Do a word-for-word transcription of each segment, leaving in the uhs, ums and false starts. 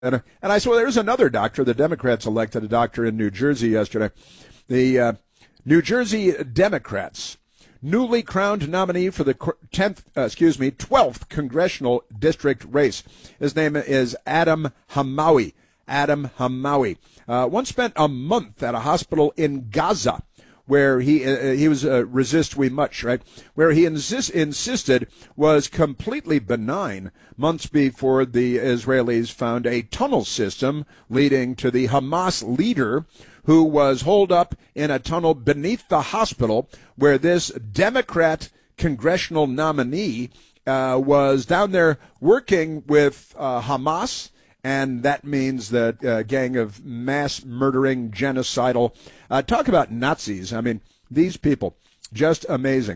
And, and I saw there's another doctor. The Democrats elected a doctor in New Jersey yesterday. The uh, New Jersey Democrats, newly crowned nominee for the tenth, uh, excuse me, twelfth congressional district race. His name is Adam Hamawi. Adam Hamawi. Uh, once spent a month at a hospital in Gaza, where he uh, he was uh, resist we much, right? Where he insist, insisted was completely benign months before the Israelis found a tunnel system leading to the Hamas leader who was holed up in a tunnel beneath the hospital where this Democrat congressional nominee uh, was down there working with uh, Hamas. And that means that uh, gang of mass murdering, genocidal, uh, talk about Nazis. I mean, these people, just amazing.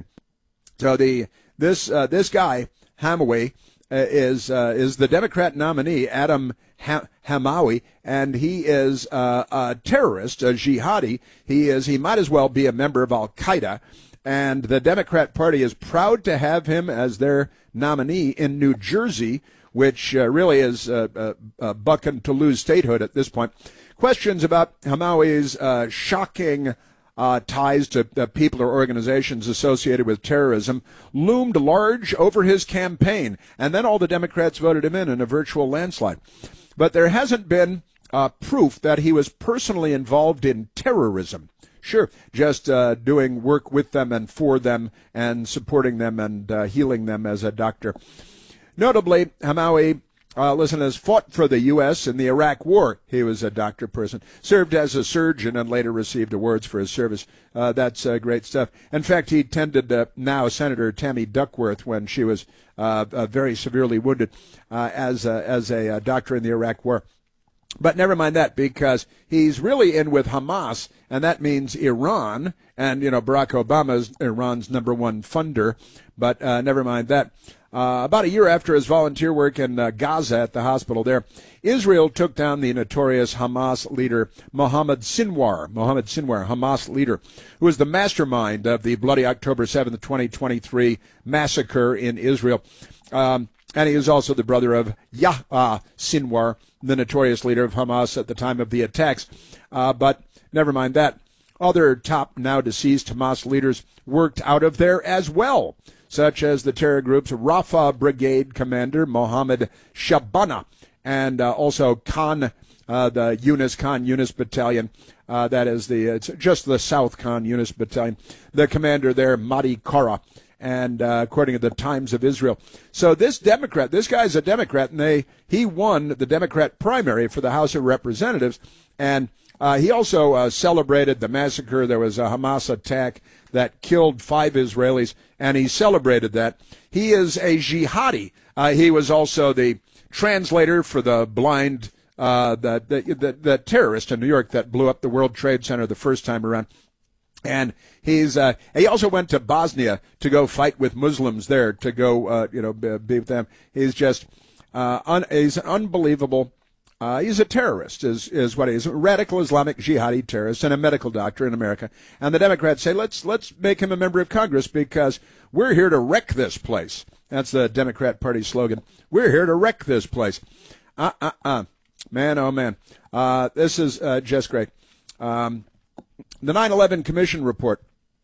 So the this uh, this guy Hamawi uh, is uh, is the Democrat nominee, Adam ha- Hamawi, and he is uh, a terrorist, a jihadi. He is he might as well be a member of Al Qaeda. And the Democrat Party is proud to have him as their nominee in New Jersey, which uh, really is uh, uh, uh, bucking to lose statehood at this point. Questions about Hamawi's uh, shocking uh, ties to uh, people or organizations associated with terrorism loomed large over his campaign, and then all the Democrats voted him in in a virtual landslide. But there hasn't been uh, proof that he was personally involved in terrorism. Sure, just uh, doing work with them and for them and supporting them and uh, healing them as a doctor. Notably, Hamawi, uh, listen, has fought for the U S in the Iraq War. He was a doctor person, served as a surgeon, and later received awards for his service. Uh, that's uh, great stuff. In fact, he tended uh, now Senator Tammy Duckworth when she was uh, uh, very severely wounded uh, as, a, as a uh, doctor in the Iraq War. But never mind that, because he's really in with Hamas, and that means Iran. And, you know, Barack Obama is Iran's number one funder. But uh, never mind that. Uh, about a year after his volunteer work in uh, Gaza at the hospital there, Israel took down the notorious Hamas leader Mohammed Sinwar, Mohammed Sinwar, Hamas leader, who was the mastermind of the bloody October seventh, twenty twenty-three massacre in Israel. Um, and he is also the brother of Yahya Sinwar, the notorious leader of Hamas at the time of the attacks. Uh, but never mind that. Other top now deceased Hamas leaders worked out of there as well, such as the terror group's Rafah Brigade commander, Mohammed Shabana, and uh, also Khan, uh, the Yunus, Khan Yunus Battalion. Uh, that is the, it's just the South Khan Yunus Battalion. The commander there, Mahdi Kara, and uh, according to the Times of Israel. So this Democrat, this guy's a Democrat, and they he won the Democrat primary for the House of Representatives, and Uh, he also uh, celebrated the massacre. There was a Hamas attack that killed five Israelis, and he celebrated that. He is a jihadi. Uh, he was also the translator for the blind, uh, the, the, the, the terrorist in New York that blew up the World Trade Center the first time around. And he's uh, he also went to Bosnia to go fight with Muslims there, to go, uh, you know, be with them. He's just uh, un- he's an unbelievable. Uh, he's a terrorist, is is what he is, a radical Islamic jihadi terrorist and a medical doctor in America. And the Democrats say, let's let's make him a member of Congress because we're here to wreck this place. That's the Democrat Party slogan. We're here to wreck this place. Uh, uh, uh. Man, oh, man. Uh, this is uh, just great. Um, the nine eleven Commission report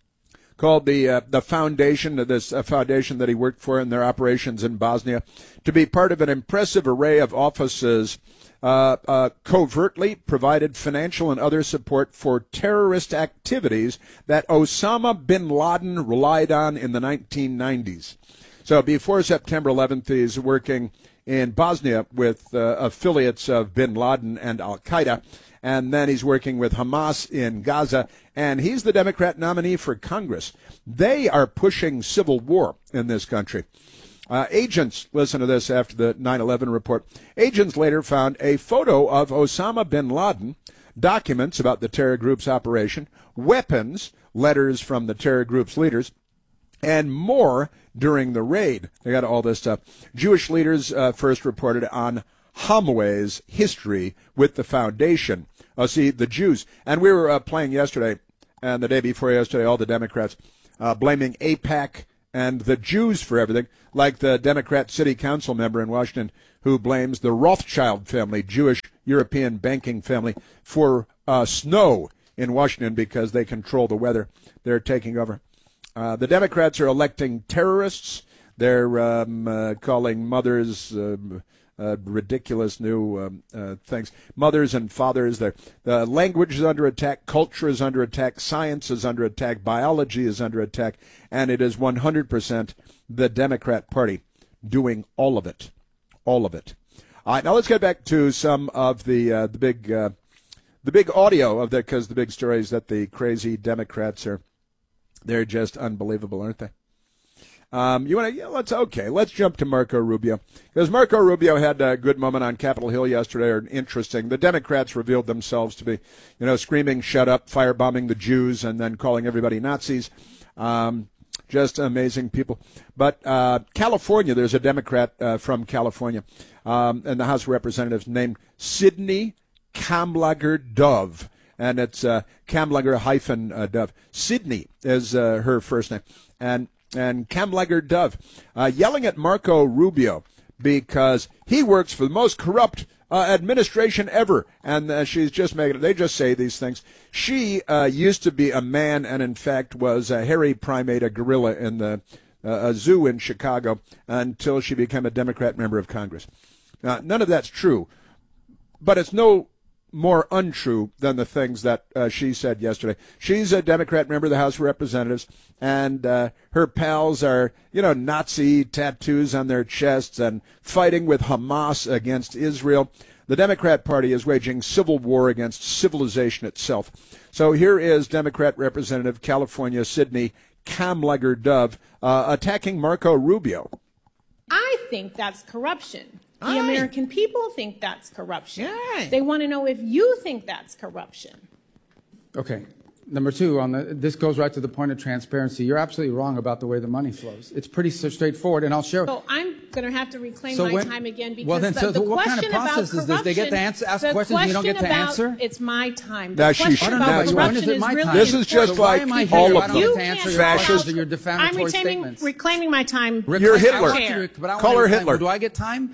called the uh, the foundation, this uh, foundation that he worked for in their operations in Bosnia, to be part of an impressive array of offices Uh, uh, covertly provided financial and other support for terrorist activities that Osama bin Laden relied on in the nineteen nineties. So before September eleventh, he's working in Bosnia with uh, affiliates of bin Laden and Al-Qaeda, and then he's working with Hamas in Gaza, and he's the Democrat nominee for Congress. They are pushing civil war in this country. Uh, agents, listen to this after the nine eleven report, agents later found a photo of Osama bin Laden, documents about the terror group's operation, weapons, letters from the terror group's leaders, and more during the raid. They got all this stuff. Jewish leaders uh, first reported on Hamawi's history with the foundation. Oh, see, the Jews. And we were uh, playing yesterday and the day before yesterday, all the Democrats uh, blaming AIPAC and the Jews for everything, like the Democrat city council member in Washington who blames the Rothschild family, Jewish European banking family, for uh, snow in Washington because they control the weather. They're taking over. Uh, the Democrats are electing terrorists. They're um, uh, calling mothers uh, uh, ridiculous new um, uh, things. Mothers and fathers. The uh, language is under attack. Culture is under attack. Science is under attack. Biology is under attack. And it is one hundred percent the Democrat Party doing all of it. All of it. All right, now let's get back to some of the uh, the big uh, the big audio of that, because the big story is that the crazy Democrats are they're just unbelievable, aren't they? Um, you want to? Yeah, let's okay. Let's jump to Marco Rubio, because Marco Rubio had a good moment on Capitol Hill yesterday. Or interesting. The Democrats revealed themselves to be, you know, screaming "Shut up!" firebombing the Jews, and then calling everybody Nazis. Um, Just amazing people. But uh, California, there's a Democrat uh, from California um, in the House of Representatives named Sidney Kamlager Dove. And it's uh, Kamlager hyphen uh, Dove. Sidney is uh, her first name. And and Kamlager Dove uh, yelling at Marco Rubio because he works for the most corrupt Uh, administration ever, and uh, she's just making it. They just say these things. She uh, used to be a man, and in fact was a hairy primate, a gorilla in the uh, a zoo in Chicago, until she became a Democrat member of Congress. Now, none of that's true, but it's no more untrue than the things that uh, she said yesterday. She's a Democrat member of the House of Representatives, and uh, her pals are, you know, Nazi tattoos on their chests and fighting with Hamas against Israel. The Democrat Party is waging civil war against civilization itself. So here is Democrat Representative California Sidney Kamlager Dove uh, attacking Marco Rubio. I think that's corruption. The Aye. American people think that's corruption. Yeah. They want to know if you think that's corruption. Okay. Number two, on the, this goes right to the point of transparency. You're absolutely wrong about the way the money flows. It's pretty so straightforward, and I'll share. So I'm going to have to reclaim So my when- time again because well, then, the, so the what kind of question about process is this? They get to answer- ask the questions and you don't get to question about- answer? It's my time. The Now, she question should- about that's corruption when is it my really time? This is just important. So why like am I all here? of I don't them. get You to answer can't your fascist- questions or your I'm defamatory reclaiming, statements. reclaiming my time. You're Reclaim- I Hitler. want you to- but I want Call you to her reclaim- Hitler. Do I get time?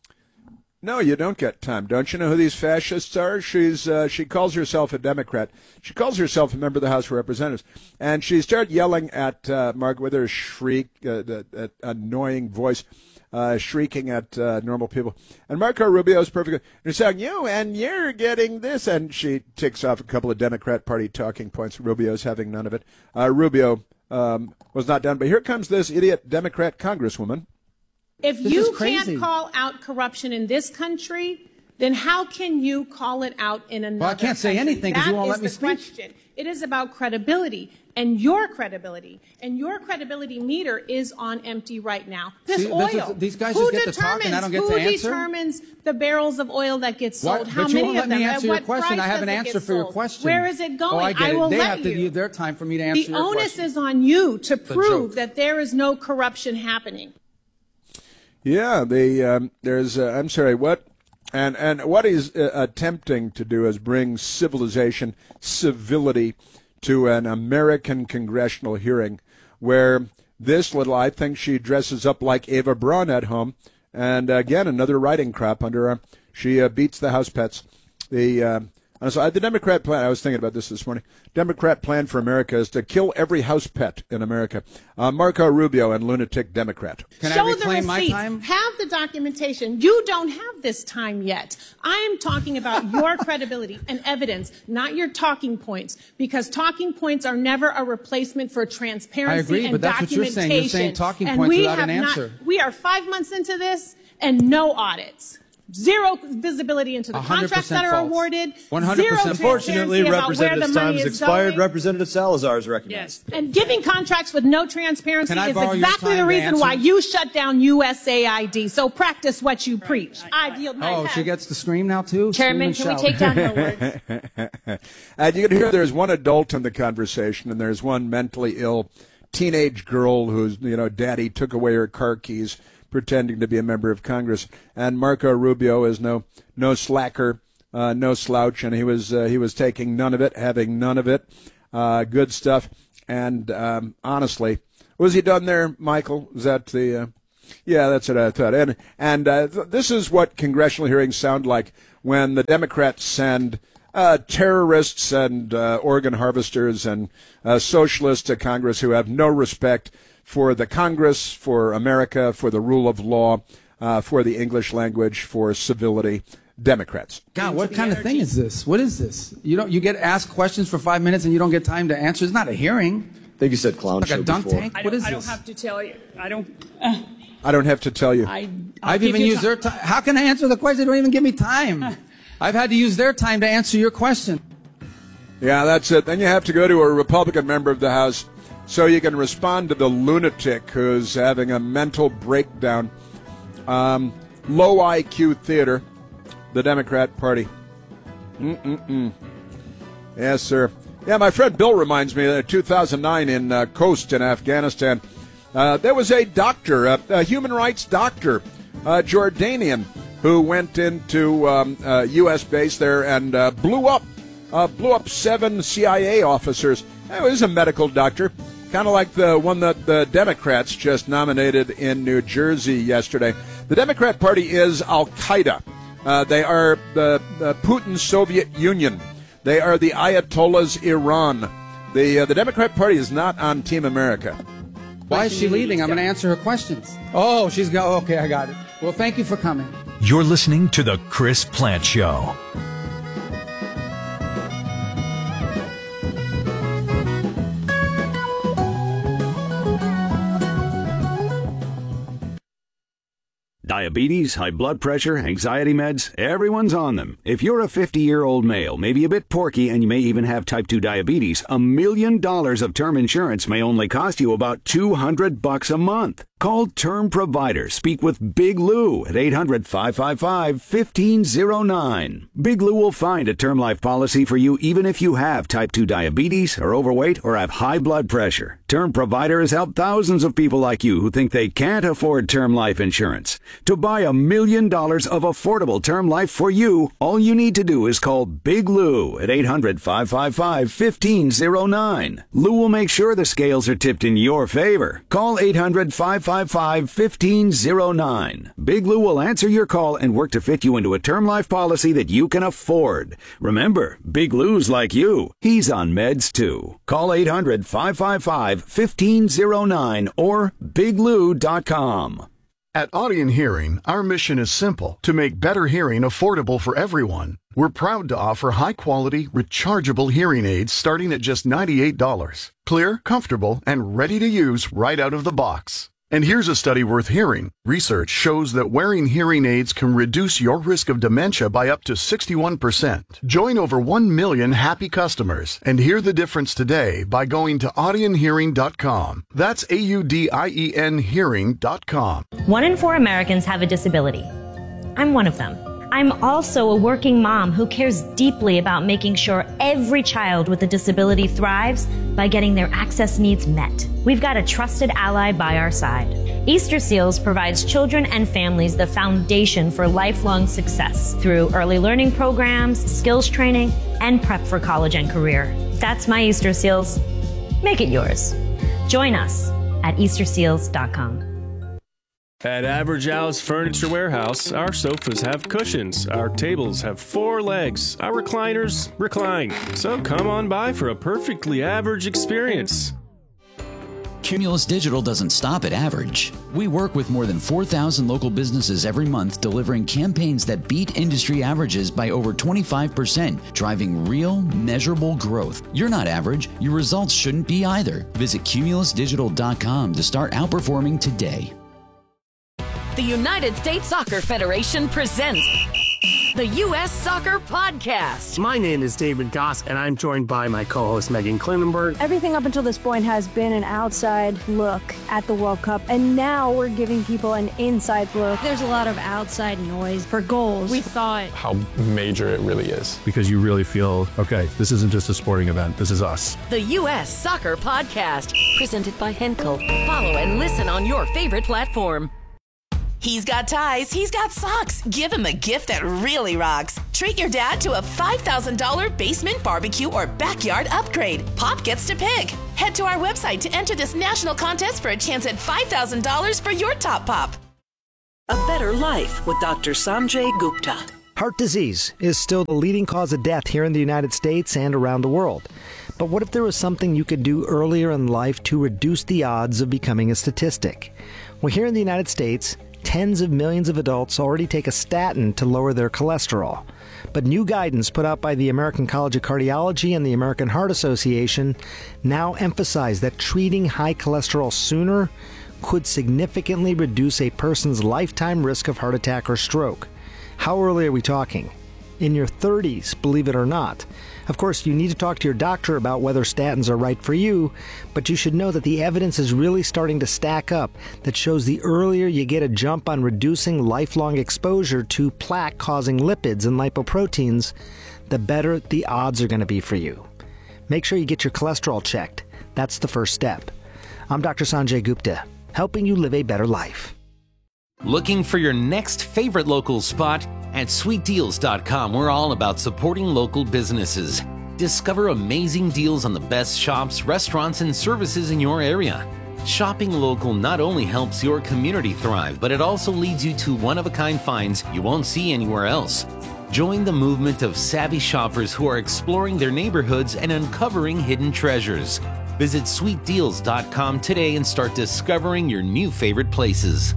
No, you don't get time. Don't you know who these fascists are? She's uh, she calls herself a Democrat. She calls herself a member of the House of Representatives, and she started yelling at uh, Mark with her shriek, uh, that, that annoying voice, uh, shrieking at uh, normal people. And Marco Rubio is perfect. And she's saying, "You and you're getting this," and she ticks off a couple of Democrat Party talking points. Rubio's having none of it. Uh, Rubio um, was not done, but here comes this idiot Democrat Congresswoman. If This you is crazy. can't call out corruption in this country, then how can you call it out in another Well, I can't say country? anything 'cause you That won't is let me the speak. question. It is about credibility and your credibility. And your credibility meter is on empty right now. This See, oil. this is- these guys who just get to talk and I don't get who to answer? determines the barrels of oil that get sold? What? How But you many won't let of them? me At answer your what question. price I have an does it answer get for your sold? question. Where is it going? Oh, I get it. will They let have to you. use their time for me to answer The your onus question. is on you to prove joke. that there is no corruption happening. Yeah, the um, there's uh, I'm sorry, what? And and what he's uh, attempting to do is bring civilization, civility to an American congressional hearing where this little, I think she dresses up like Eva Braun at home. And again, another riding crop under her. She uh, beats the house pets. The uh, and so the Democrat plan, I was thinking about this this morning, Democrat plan for America is to kill every house pet in America. Uh, Marco Rubio and lunatic Democrat. Can Show I reclaim the my receipts. time? Have the documentation. You don't have this time yet. I am talking about your credibility and evidence, not your talking points, because talking points are never a replacement for transparency I agree, and but that's what you're saying. documentation. You're saying talking And points we without have an not- answer. we are five months into this and no audits. Zero visibility into the one hundred contracts that percent are false. awarded. one hundred percent. Zero Unfortunately, transparency about where Representative the money time has is expired. going. Representative Salazar is recognized. Yes. And giving contracts with no transparency Can I is borrow your exactly time the to reason answer? why you shut down U S A I D. So practice what you preach. I yield my Oh, time. she gets to scream now, too? Chairman, Scream can we and take shout. down her words? And you can hear there's one adult in the conversation, and there's one mentally ill teenage girl whose, you know, daddy took away her car keys, pretending to be a member of Congress. And Marco Rubio is no no slacker, uh, no slouch, and he was uh, he was taking none of it, having none of it. Uh, good stuff. And um, honestly, Was he done there, Michael? Is that the? Uh, yeah, that's what I thought. And and uh, th- this is what congressional hearings sound like when the Democrats send uh, terrorists and uh, organ harvesters and uh, socialists to Congress who have no respect for the Congress, for America, for the rule of law, uh, for the English language, for civility. Democrats. God, what kind of thing is this? What is this? You don't. You get asked questions for five minutes and you don't get time to answer. It's not a hearing. I think you said clown like show a dunk before. tank. I What don't, is I don't this? have to tell you. I don't. Uh, I don't have to tell you. I, I've even used their time. How can I answer the question? They don't even give me time. I've had to use their time to answer your question. Yeah, that's it. Then you have to go to a Republican member of the House so you can respond to the lunatic who's having a mental breakdown. Um, low I Q theater, the Democrat Party. Mm-mm-mm. Yes, sir. Yeah, my friend Bill reminds me that two thousand nine in uh, Khost in Afghanistan, uh, there was a doctor, a, a human rights doctor, a Jordanian, who went into um, a U S base there and uh, blew up, uh, blew up seven C I A officers. He was a medical doctor, kind of like the one that the Democrats just nominated in New Jersey yesterday. The Democrat Party is Al-Qaeda. Uh, they are the, the Putin's Soviet Union. They are the Ayatollah's Iran. The uh, the Democrat Party is not on Team America. Why is she leaving? I'm going to answer her questions. Oh, she's go. Okay, I got it. Well, thank you for coming. You're listening to The Chris Plante Show. Diabetes, high blood pressure, anxiety meds, everyone's on them. If you're a fifty-year-old male, maybe a bit porky, and you may even have type two diabetes, a million dollars of term insurance may only cost you about two hundred bucks a month. Call Term Provider. Speak with Big Lou at eight hundred, five five five, one five zero nine. Big Lou will find a term life policy for you even if you have type two diabetes, are overweight, or have high blood pressure. Term Provider has helped thousands of people like you who think they can't afford term life insurance. To buy a million dollars of affordable term life for you, all you need to do is call Big Lou at eight hundred, five five five, one five zero nine. Lou will make sure the scales are tipped in your favor. Call eight hundred, five five five, one five zero nine. Big Lou will answer your call and work to fit you into a term life policy that you can afford. Remember, Big Lou's like you. He's on meds too. Call eight hundred, five five five, one five zero nine or big lou dot com. At Audion Hearing, our mission is simple: to make better hearing affordable for everyone. We're proud to offer high-quality, rechargeable hearing aids starting at just ninety-eight dollars. Clear, comfortable, and ready to use right out of the box. And here's a study worth hearing. Research shows that wearing hearing aids can reduce your risk of dementia by up to sixty-one percent. Join over one million happy customers and hear the difference today by going to audion hearing dot com. That's A U D I E N hearing dot com. One in four Americans have a disability. I'm one of them. I'm also a working mom who cares deeply about making sure every child with a disability thrives by getting their access needs met. We've got a trusted ally by our side. Easter Seals provides children and families the foundation for lifelong success through early learning programs, skills training, and prep for college and career. That's my Easter Seals. Make it yours. Join us at easter seals dot com. At Average Al's Furniture Warehouse, our sofas have cushions, our tables have four legs, our recliners recline. So come on by for a perfectly average experience. Cumulus Digital doesn't stop at average. We work with more than four thousand local businesses every month, delivering campaigns that beat industry averages by over twenty-five percent, driving real, measurable growth. You're not average. Your results shouldn't be either. Visit cumulus digital dot com to start outperforming today. The United States Soccer Federation presents the U S Soccer Podcast. My name is David Goss, and I'm joined by my co-host Megan Klinenberg. Everything up until this point has been an outside look at the World Cup, and now we're giving people an inside look. There's a lot of outside noise for goals. We thought how major it really is, because you really feel, okay, this isn't just a sporting event, this is us. The U S Soccer Podcast, presented by Henkel. Follow and listen on your favorite platform. He's got ties, he's got socks. Give him a gift that really rocks. Treat your dad to a five thousand dollars basement barbecue or backyard upgrade. Pop gets to pick. Head to our website to enter this national contest for a chance at five thousand dollars for your Top Pop. A Better Life with Doctor Sanjay Gupta. Heart disease is still the leading cause of death here in the United States and around the world. But what if there was something you could do earlier in life to reduce the odds of becoming a statistic? Well, here in the United States, tens of millions of adults already take a statin to lower their cholesterol. But new guidance put out by the American College of Cardiology and the American Heart Association now emphasize that treating high cholesterol sooner could significantly reduce a person's lifetime risk of heart attack or stroke. How early are we talking? In your thirties, believe it or not. Of course, you need to talk to your doctor about whether statins are right for you, but you should know that the evidence is really starting to stack up that shows the earlier you get a jump on reducing lifelong exposure to plaque-causing lipids and lipoproteins, the better the odds are going to be for you. Make sure you get your cholesterol checked. That's the first step. I'm Doctor Sanjay Gupta, helping you live a better life. Looking for your next favorite local spot? At sweet deals dot com, we're all about supporting local businesses. Discover amazing deals on the best shops, restaurants, and services in your area. Shopping local not only helps your community thrive, but it also leads you to one-of-a-kind finds you won't see anywhere else. Join the movement of savvy shoppers who are exploring their neighborhoods and uncovering hidden treasures. Visit sweet deals dot com today and start discovering your new favorite places.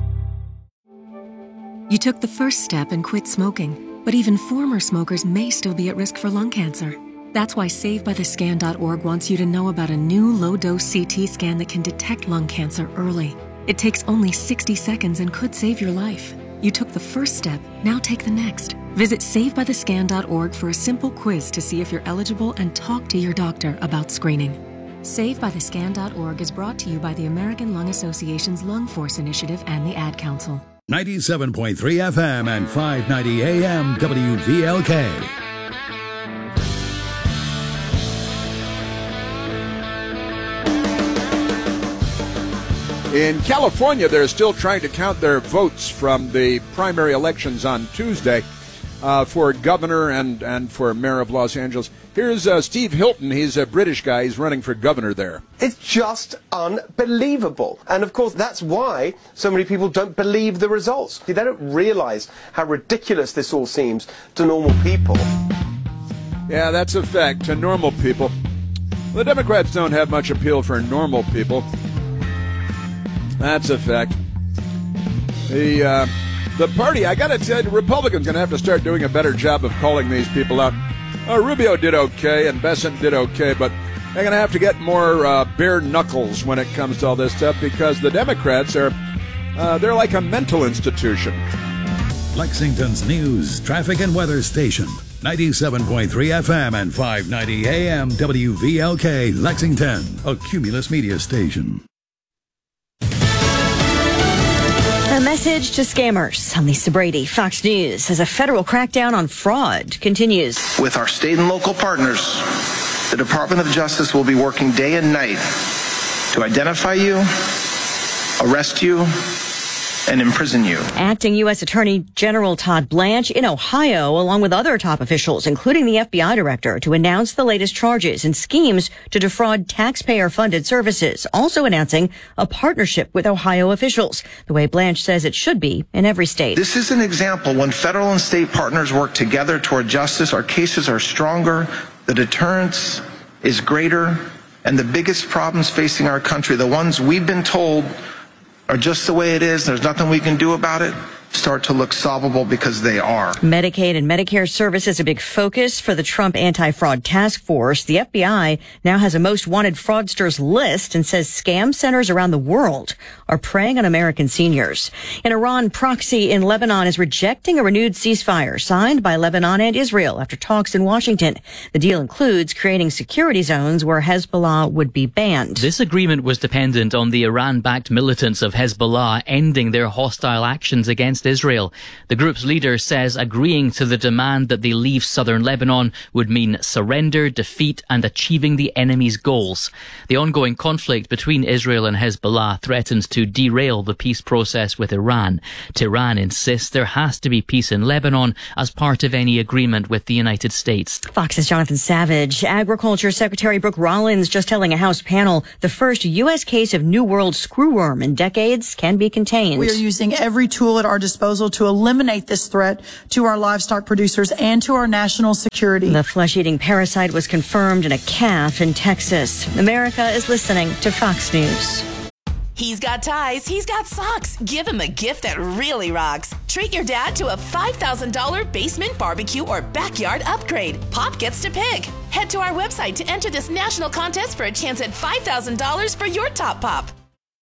You took the first step and quit smoking, but even former smokers may still be at risk for lung cancer. That's why save by the scan dot org wants you to know about a new low-dose C T scan that can detect lung cancer early. It takes only sixty seconds and could save your life. You took the first step, now take the next. Visit save by the scan dot org for a simple quiz to see if you're eligible and talk to your doctor about screening. save by the scan dot org is brought to you by the American Lung Association's Lung Force Initiative and the Ad Council. ninety-seven point three F M and five ninety A M W V L K. In California, they're still trying to count their votes from the primary elections on Tuesday uh, for governor and, and for mayor of Los Angeles. Here's uh, Steve Hilton. He's a British guy. He's running for governor there. It's just unbelievable. And of course, that's why so many people don't believe the results. They don't realize how ridiculous this all seems to normal people. Yeah, that's a fact. To normal people. The Democrats don't have much appeal for normal people. That's a fact. The uh, the party, I got to tell you, Republicans going to have to start doing a better job of calling these people out. Uh, Rubio did okay, and Bessent did okay, but they're going to have to get more uh, bare knuckles when it comes to all this stuff because the Democrats are, uh, they're like a mental institution. Lexington's news, traffic, and weather station. ninety-seven point three F M and five ninety A M W V L K, Lexington, a Cumulus media station. A message to scammers. I'm Lisa Brady, Fox News, as a federal crackdown on fraud continues. With our state and local partners, the Department of Justice will be working day and night to identify you, arrest you, and imprison you. Acting U S Attorney General Todd Blanche in Ohio, along with other top officials, including the F B I director, to announce the latest charges and schemes to defraud taxpayer-funded services, also announcing a partnership with Ohio officials, the way Blanche says it should be in every state. This is an example when federal and state partners work together toward justice. Our cases are stronger, the deterrence is greater, and the biggest problems facing our country, the ones we've been told are just the way it is, there's nothing we can do about it, start to look solvable because they are. Medicaid and Medicare services a big focus for the Trump anti-fraud task force. The F B I now has a most wanted fraudsters list and says scam centers around the world are preying on American seniors. An Iran proxy in Lebanon is rejecting a renewed ceasefire signed by Lebanon and Israel after talks in Washington. The deal includes creating security zones where Hezbollah would be banned. This agreement was dependent on the Iran-backed militants of Hezbollah ending their hostile actions against against Israel. The group's leader says agreeing to the demand that they leave southern Lebanon would mean surrender, defeat, and achieving the enemy's goals. The ongoing conflict between Israel and Hezbollah threatens to derail the peace process with Iran. Tehran insists there has to be peace in Lebanon as part of any agreement with the United States. Fox's Jonathan Savage. Agriculture Secretary Brooke Rollins just telling a House panel the first U S case of New World screwworm in decades can be contained. We are using every tool at our disposal to eliminate this threat to our livestock producers and to our national security. The flesh-eating parasite was confirmed in a calf in Texas. America is listening to Fox News. He's got ties, he's got socks. Give him a gift that really rocks. Treat your dad to a five thousand dollars basement barbecue or backyard upgrade. Pop gets to pick. Head to our website to enter this national contest for a chance at five thousand dollars for your top pop.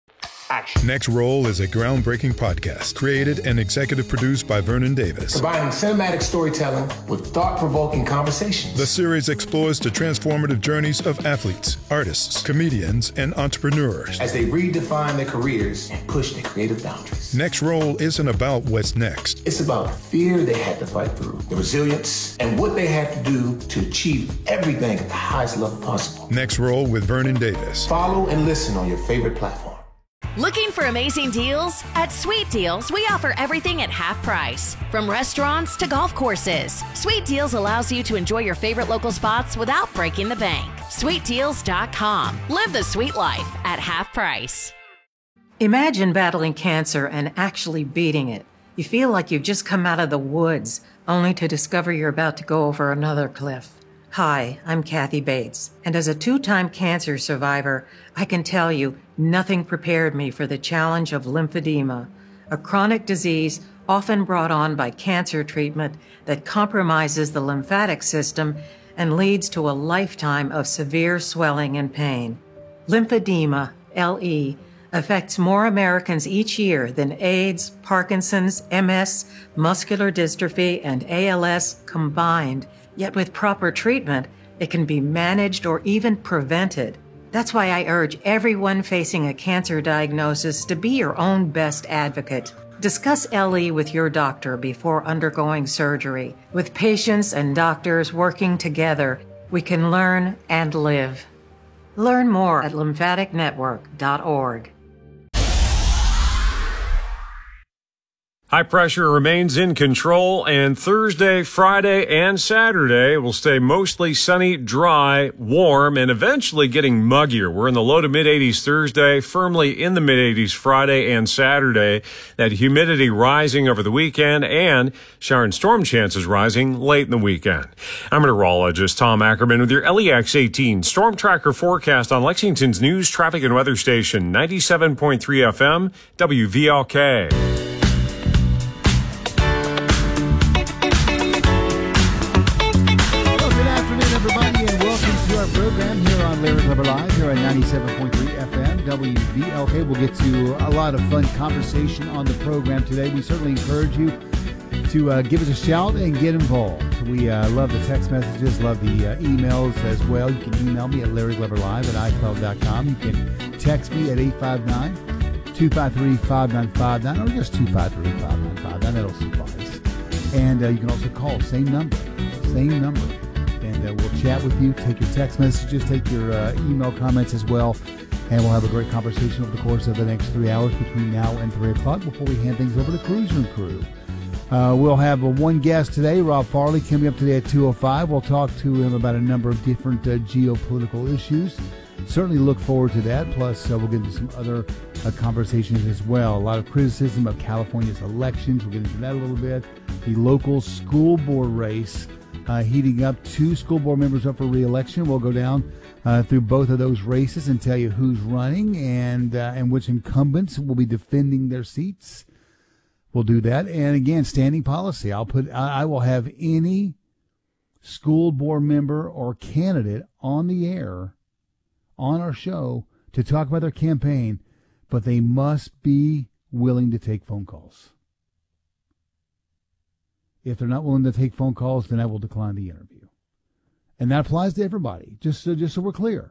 Action. Next Roll is a groundbreaking podcast created and executive produced by Vernon Davis. Combining cinematic storytelling with thought-provoking conversations. The series explores the transformative journeys of athletes, artists, comedians, and entrepreneurs as they redefine their careers and push their creative boundaries. Next Roll isn't about what's next. It's about the fear they had to fight through, the resilience, and what they had to do to achieve everything at the highest level possible. Next Roll with Vernon Davis. Follow and listen on your favorite platform. Looking for amazing deals? At Sweet Deals, we offer everything at half price. From restaurants to golf courses, Sweet Deals allows you to enjoy your favorite local spots without breaking the bank. sweet deals dot com. Live the sweet life at half price. Imagine battling cancer and actually beating it. You feel like you've just come out of the woods, only to discover you're about to go over another cliff. Hi, I'm Kathy Bates, and as a two-time cancer survivor, I can tell you nothing prepared me for the challenge of lymphedema, a chronic disease often brought on by cancer treatment that compromises the lymphatic system and leads to a lifetime of severe swelling and pain. Lymphedema, L E, affects more Americans each year than AIDS, Parkinson's, M S, muscular dystrophy, and A L S combined. Yet with proper treatment, it can be managed or even prevented. That's why I urge everyone facing a cancer diagnosis to be your own best advocate. Discuss L E with your doctor before undergoing surgery. With patients and doctors working together, we can learn and live. Learn more at lymphatic network dot org. High pressure remains in control, and Thursday, Friday, and Saturday will stay mostly sunny, dry, warm, and eventually getting muggier. We're in the low to mid eighties Thursday, firmly in the mid eighties Friday and Saturday. That humidity rising over the weekend, and shower and storm chances rising late in the weekend. I'm meteorologist Tom Ackerman with your L E X eighteen Storm Tracker forecast on Lexington's news, traffic, and weather station, ninety-seven point three F M, W V L K. Program here on Larry Glover Live here at ninety-seven point three F M W V L K. We'll get to a lot of fun conversation on the program today. We certainly encourage you to uh, give us a shout and get involved. We uh, love the text messages, love the uh, emails as well. You can email me at Larry Glover Live at i cloud dot com. You can text me at eight five nine, two five three, five nine five nine or just two five three, five nine five nine. That'll suffice. And uh, you can also call, same number, same number. And uh, we'll chat with you, take your text messages, take your uh, email comments as well, and we'll have a great conversation over the course of the next three hours between now and three o'clock before we hand things over to Cruiser and Crew. Uh, we'll have uh, one guest today, Rob Farley, coming up today at two oh five. We'll talk to him about a number of different uh, geopolitical issues. Certainly look forward to that. Plus, uh, we'll get into some other uh, conversations as well. A lot of criticism of California's elections. We'll get into that a little bit. The local school board race Uh, heating up. Two school board members up for re-election. We'll go down uh, through both of those races and tell you who's running and uh, and which incumbents will be defending their seats. We'll do that. And again, standing policy. I'll put. I, I will have any school board member or candidate on the air on our show to talk about their campaign, but they must be willing to take phone calls. If they're not willing to take phone calls, then I will decline the interview. And that applies to everybody, just so, just so we're clear.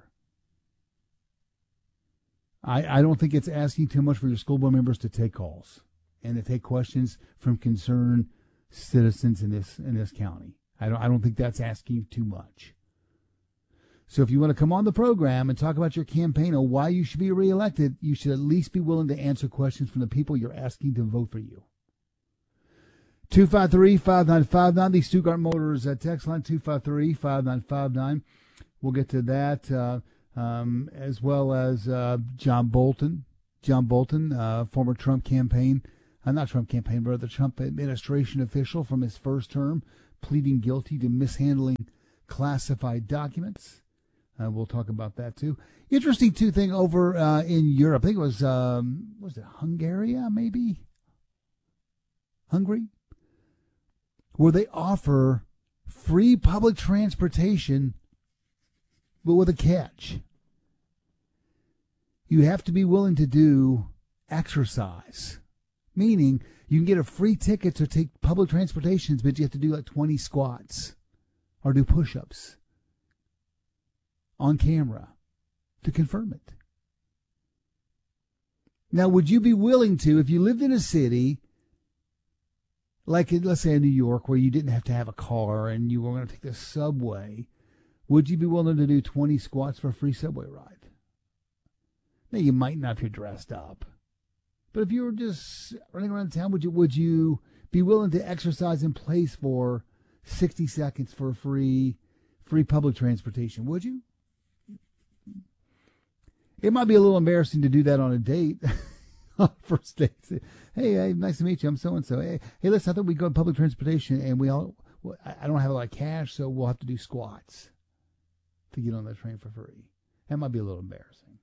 I, I don't think it's asking too much for your school board members to take calls and to take questions from concerned citizens in this in this county. I don't I don't think that's asking too much. So if you want to come on the program and talk about your campaign or why you should be reelected, you should at least be willing to answer questions from the people you're asking to vote for you. two five three, five nine five nine, the Stuttgart Motors uh, text line, two five three, five nine five nine. We'll get to that, uh, um, as well as uh, John Bolton. John Bolton, uh, former Trump campaign, uh, not Trump campaign, but the Trump administration official from his first term, pleading guilty to mishandling classified documents. Uh, we'll talk about that, too. Interesting, too, thing over uh, in Europe. I think it was, um, was it Hungary, maybe? Hungary? Where they offer free public transportation, but with a catch. You have to be willing to do exercise, meaning you can get a free ticket to take public transportations, but you have to do like twenty squats or do push-ups on camera to confirm it. Now, would you be willing to, if you lived in a city like, let's say in New York, where you didn't have to have a car and you were going to take the subway, would you be willing to do twenty squats for a free subway ride? Now, you might not if you're dressed up. But if you were just running around town, would you would you be willing to exercise in place for sixty seconds for free free public transportation? Would you? It might be a little embarrassing to do that on a date. On first date. Hey, hey, nice to meet you. I'm so-and-so. Hey, hey, listen, I thought we'd go to public transportation, and we all, I don't have a lot of cash, so we'll have to do squats to get on the train for free. That might be a little embarrassing.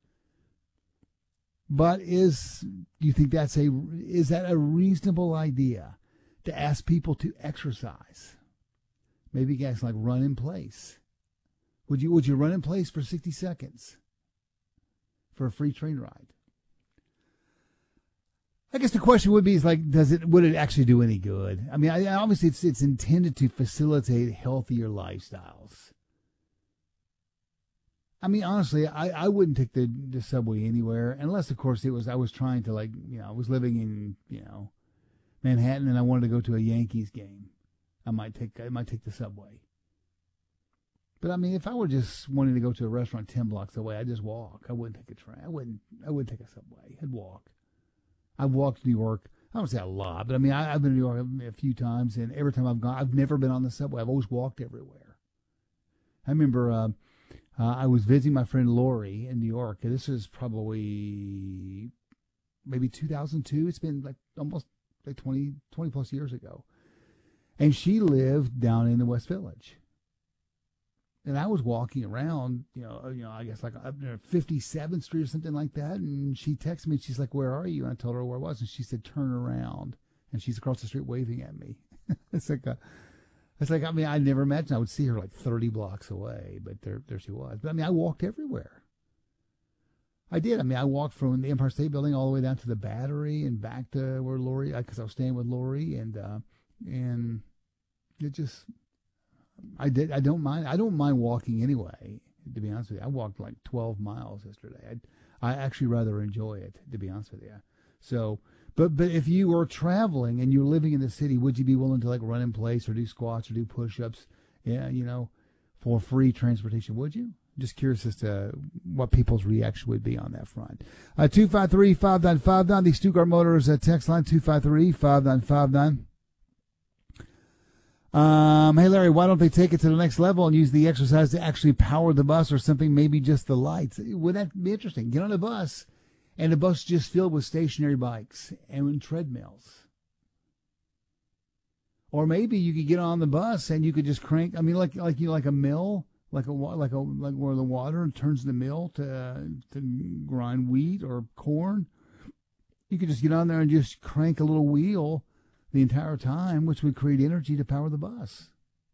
But is, do you think that's a, is that a reasonable idea to ask people to exercise? Maybe guys like run in place. Would you, would you run in place for sixty seconds for a free train ride? I guess the question would be is like, does it, would it actually do any good? I mean, I, obviously it's, it's intended to facilitate healthier lifestyles. I mean, honestly, I, I wouldn't take the, the subway anywhere unless, of course, it was, I was trying to like, you know, I was living in, you know, Manhattan and I wanted to go to a Yankees game. I might take, I might take the subway. But I mean, if I were just wanting to go to a restaurant ten blocks away, I'd just walk. I wouldn't take a train. I wouldn't, I wouldn't take a subway. I'd walk. I've walked New York, I don't say a lot, but I mean, I, I've been to New York a few times, and every time I've gone, I've never been on the subway. I've always walked everywhere. I remember uh, uh, I was visiting my friend Lori in New York, and this is probably maybe two thousand two. It's been like almost like twenty, twenty plus years ago. And she lived down in the West Village. And I was walking around, you know, you know, I guess like up near fifty-seventh Street or something like that. And she texted me. She's like, "Where are you?" And I told her where I was. And she said, "Turn around." And she's across the street waving at me. It's like, a, it's like, I mean, I never imagined I would see her like thirty blocks away. But there, there she was. But I mean, I walked everywhere. I did. I mean, I walked from the Empire State Building all the way down to the Battery and back to where Lori, because I was staying with Lori. And, uh, and it just... I did. I don't mind. I don't mind walking anyway. To be honest with you, I walked like twelve miles yesterday. I I actually rather enjoy it. To be honest with you. So, but but if you were traveling and you're living in the city, would you be willing to like run in place or do squats or do push-ups? Yeah, you know, for free transportation. Would you? Just curious as to what people's reaction would be on that front. Uh, two five three, five nine five nine. The Stuttgart Motors uh, text line two five three, five nine five nine. Um, hey, Larry, why don't they take it to the next level and use the exercise to actually power the bus or something, maybe just the lights? Would that be interesting? Get on a bus, and the bus just filled with stationary bikes and treadmills. Or maybe you could get on the bus and you could just crank, I mean, like like you know, like a mill, like a like a like where the water turns the mill to to grind wheat or corn. You could just get on there and just crank a little wheel the entire time, which would create energy to power the bus.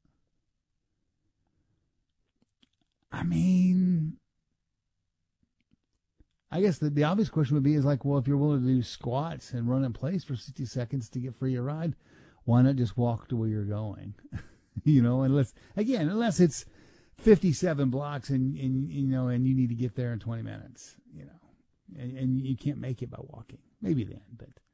I mean, I guess the, the obvious question would be is like, well, if you're willing to do squats and run in place for sixty seconds to get free a ride, why not just walk to where you're going? You know, unless, again, unless it's fifty-seven blocks and, and, you know, and you need to get there in twenty minutes, you know, and, and you can't make it by walking. Maybe then, but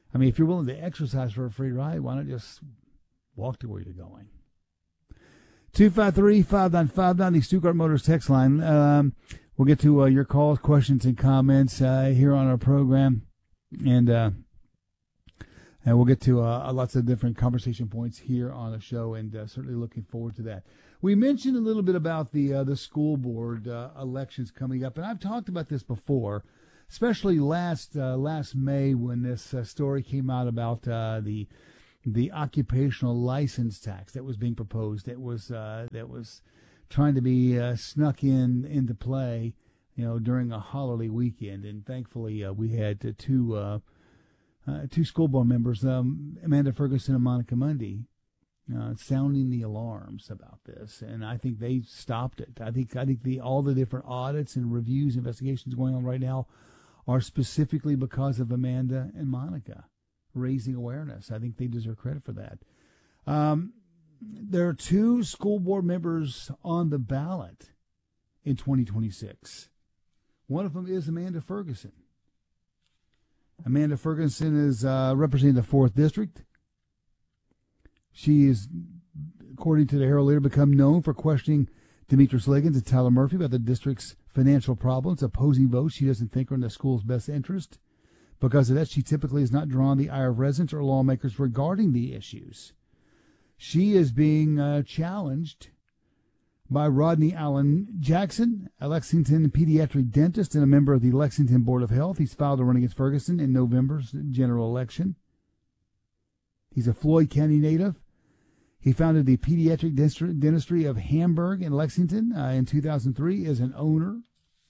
I mean, if you're willing to exercise for a free ride, why not just walk to where you're going? two five three, five nine five nine, the Stuttgart Motors text line. Um, we'll get to uh, your calls, questions, and comments uh, here on our program. And uh, and we'll get to uh, lots of different conversation points here on the show, and uh, certainly looking forward to that. We mentioned a little bit about the uh, the school board uh, elections coming up, and I've talked about this before, especially last uh, last May when this uh, story came out about uh, the the occupational license tax that was being proposed. That was uh, that was trying to be uh, snuck in into play, you know, during a holiday weekend, and thankfully uh, we had uh, two uh, uh, two school board members, um, Amanda Ferguson and Monica Mundy, uh, sounding the alarms about this, and I think they stopped it. I think I think the all the different audits and reviews, investigations going on right now are specifically because of Amanda and Monica raising awareness. I think they deserve credit for that. Um, there are two school board members on the ballot in twenty twenty-six. One of them is Amanda Ferguson. Amanda Ferguson is uh, representing the fourth District. She is, according to the Herald Leader, become known for questioning Demetrius Liggins and Tyler Murphy about the district's financial problems, opposing votes she doesn't think are in the school's best interest. Because of that, she typically has not drawn the ire of residents or lawmakers regarding the issues. She is being uh, challenged by Rodney Allen Jackson, a Lexington pediatric dentist and a member of the Lexington Board of Health. He's filed a run against Ferguson in November's general election. He's a Floyd County native. He founded the pediatric dentistry of Hamburg in Lexington uh, in two thousand three as an owner.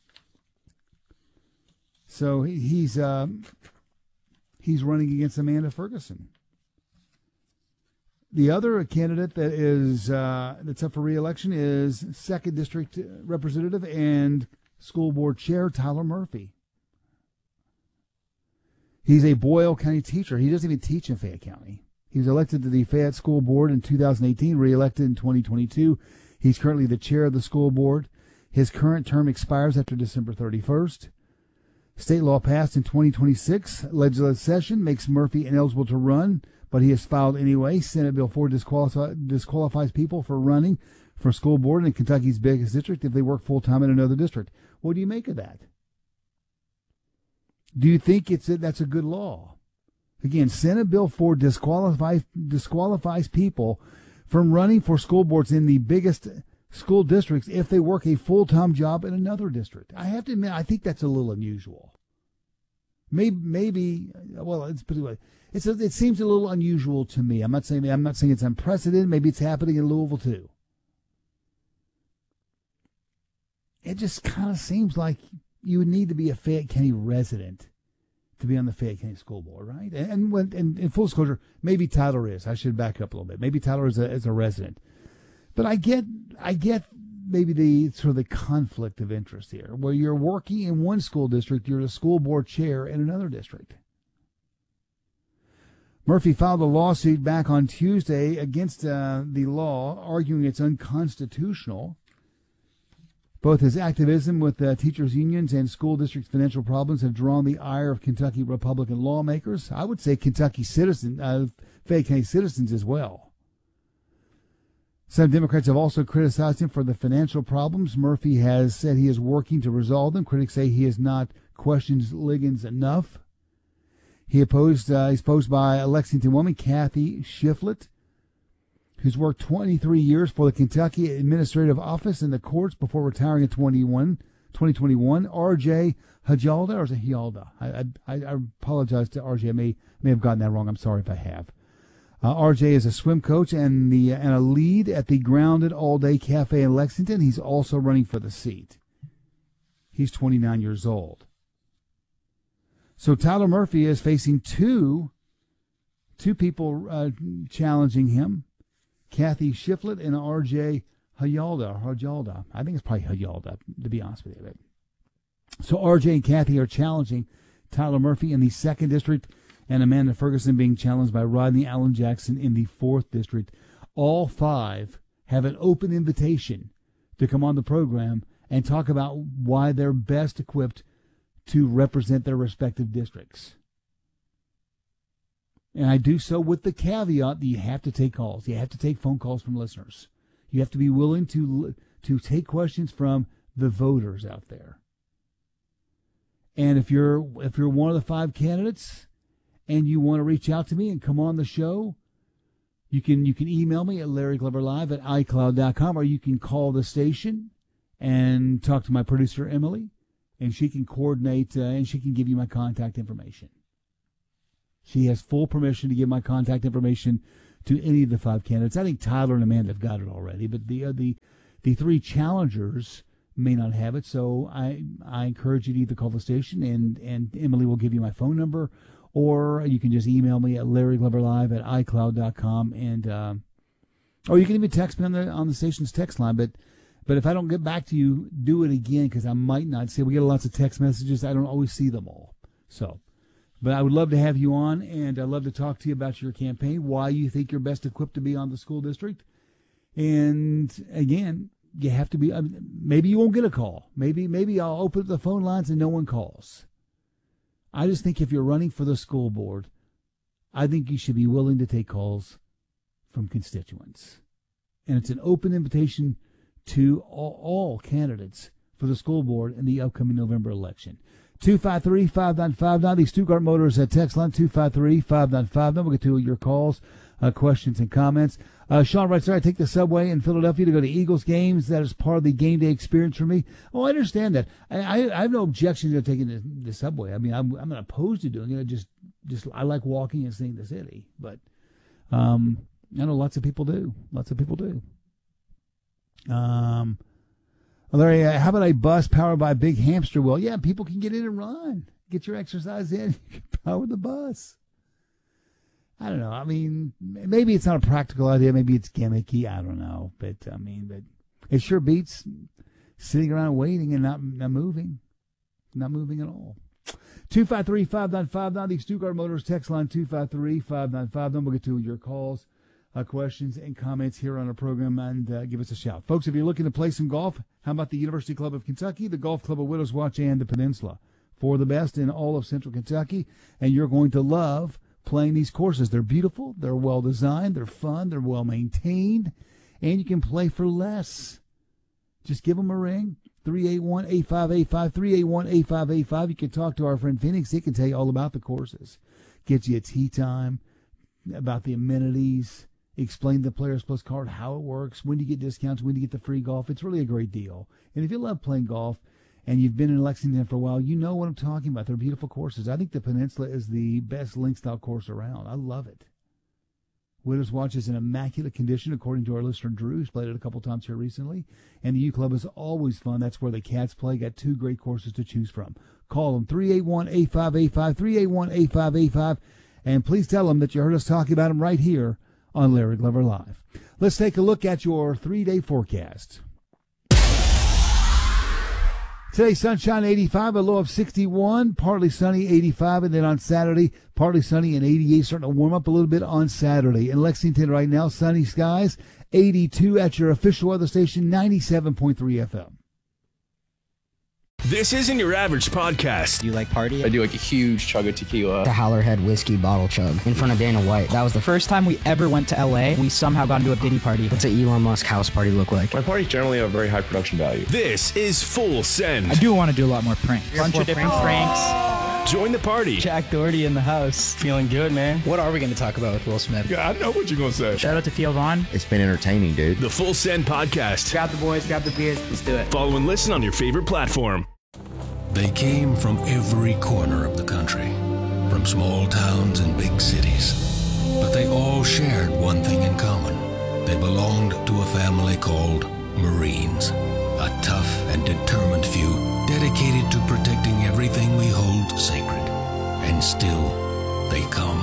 So he's uh, he's running against Amanda Ferguson. The other candidate that is uh, that's up for re-election is second District Representative and School Board Chair Tyler Murphy. He's a Boyle County teacher. He doesn't even teach in Fayette County. He was elected to the Fayette School Board in two thousand eighteen, re-elected in twenty twenty-two. He's currently the chair of the school board. His current term expires after December thirty-first. State law passed in twenty twenty-six. Legislative session makes Murphy ineligible to run, but he has filed anyway. Senate Bill four disqualify, disqualifies people for running for school board in Kentucky's biggest district if they work full-time in another district. What do you make of that? Do you think it's a, that's a good law? Again, Senate Bill four disqualifies, disqualifies people from running for school boards in the biggest school districts if they work a full-time job in another district. I have to admit, I think that's a little unusual. Maybe, maybe well, it's it's a, it seems a little unusual to me. I'm not saying I'm not saying it's unprecedented. Maybe it's happening in Louisville too. It just kind of seems like you would need to be a Fayette County resident to be on the Fayette County School Board, right? And and, when, and in full disclosure, maybe Tyler is. I should back up a little bit. Maybe Tyler is a, is a resident. But I get, I get maybe the sort of the conflict of interest here, where you're working in one school district, you're the school board chair in another district. Murphy filed a lawsuit back on Tuesday against uh, the law, arguing it's unconstitutional. Both his activism with uh, teachers' unions and school district financial problems have drawn the ire of Kentucky Republican lawmakers. I would say Kentucky citizens, uh, Fayette County citizens as well. Some Democrats have also criticized him for the financial problems. Murphy has said he is working to resolve them. Critics say he has not questioned Liggins enough. He opposed, uh, he's opposed by a Lexington woman, Kathy Shiflett, who's worked twenty-three years for the Kentucky Administrative Office in the courts before retiring in twenty twenty-one. R J Hajalda, or is it Hialda? I, I, I apologize to R J. I may, may have gotten that wrong. I'm sorry if I have. Uh, R J is a swim coach and the and a lead at the Grounded All Day Cafe in Lexington. He's also running for the seat. He's twenty-nine years old. So Tyler Murphy is facing two, two people uh, challenging him, Kathy Shiflett and R J Hajalda. Hajalda. I think it's probably Hajalda, to be honest with you. So R J and Kathy are challenging Tyler Murphy in the second district, and Amanda Ferguson being challenged by Rodney Allen Jackson in the fourth district. All five have an open invitation to come on the program and talk about why they're best equipped to represent their respective districts. And I do so with the caveat that you have to take calls. You have to take phone calls from listeners. You have to be willing to to take questions from the voters out there. And if you're if you're one of the five candidates and you want to reach out to me and come on the show, you can you can email me at Larry Glover Live at i cloud dot com, or you can call the station and talk to my producer Emily, and she can coordinate uh, and she can give you my contact information. She has full permission to give my contact information to any of the five candidates. I think Tyler and Amanda have got it already, but the uh, the the three challengers may not have it. So I I encourage you to either call the station, and, and Emily will give you my phone number, or you can just email me at Larry Glover Live at i cloud dot com, and uh, or you can even text me on the on the station's text line. But but if I don't get back to you, do it again, because I might not see. We get lots of text messages. I don't always see them all. So. But I would love to have you on, and I'd love to talk to you about your campaign, why you think you're best equipped to be on the school district. And, again, you have to be I mean, – maybe you won't get a call. Maybe maybe I'll open up the phone lines and no one calls. I just think if you're running for the school board, I think you should be willing to take calls from constituents. And it's an open invitation to all, all candidates for the school board in the upcoming November election. two five three, five nine five nine, the Stuttgart Motors at text line, two five three, five nine five nine. We'll get to your calls, uh, questions, and comments. Uh, Sean writes, I take the subway in Philadelphia to go to Eagles games. That is part of the game day experience for me. Oh, I understand that. I, I, I have no objection to taking the, the subway. I mean, I'm, I'm not opposed to doing it. I just, just I like walking and seeing the city. But um, I know lots of people do. Lots of people do. Um. Larry, uh, how about a bus powered by a big hamster wheel? Yeah, people can get in and run. Get your exercise in. You can power the bus. I don't know. I mean, maybe it's not a practical idea. Maybe it's gimmicky. I don't know. But, I mean, but it sure beats sitting around waiting and not, not moving. Not moving at all. two five three, five nine five nine, the Stuttgart Motors text line, two five three, five nine five nine. We'll get to your calls. Uh, questions and comments here on our program, and uh, give us a shout. Folks, if you're looking to play some golf, how about the University Club of Kentucky, the Golf Club of Widows Watch, and the Peninsula? For the best in all of Central Kentucky, and you're going to love playing these courses. They're beautiful, they're well-designed, they're fun, they're well-maintained, and you can play for less. Just give them a ring, three eight one, eight five eight five, three eight one, eight five eight five. You can talk to our friend Phoenix. He can tell you all about the courses. Get you a tee time, about the amenities, explain the Players Plus card, how it works, when do you get discounts, when do you get the free golf. It's really a great deal. And if you love playing golf and you've been in Lexington for a while, you know what I'm talking about. They're beautiful courses. I think the Peninsula is the best link-style course around. I love it. Widows Watch is in immaculate condition, according to our listener Drew, who's played it a couple times here recently. And the U Club is always fun. That's where the Cats play. Got two great courses to choose from. Call them, three eight one, eight five eight five, three eight one, eight five eight five. And please tell them that you heard us talking about them right here on Larry Glover Live. Let's take a look at your three-day forecast. Today, sunshine eighty-five, a low of sixty-one, partly sunny eighty-five, and then on Saturday, partly sunny and eighty-eight, starting to warm up a little bit on Saturday. In Lexington right now, sunny skies, eighty-two at your official weather station, ninety-seven point three F M. This isn't your average podcast. Do you like party? I do like a huge chug of tequila. The Howlerhead whiskey bottle chug in front of Dana White. That was the first time we ever went to L A. We somehow got into a Diddy party. What's an Elon Musk house party look like? My parties generally have very high production value. This is Full Send. I do want to do a lot more pranks. A bunch of different pranks. pranks. Join the party. Jack Doherty in the house. Feeling good, man. What are we going to talk about with Will Smith? Yeah, I know what you're going to say. Shout out to Theo Vaughn. It's been entertaining, dude. The Full Send podcast. Grab the boys, grab the beers. Let's do it. Follow and listen on your favorite platform. They came from every corner of the country, from small towns and big cities. But they all shared one thing in common. They belonged to a family called Marines, a tough and determined few dedicated to protecting everything we hold sacred. And still, they come.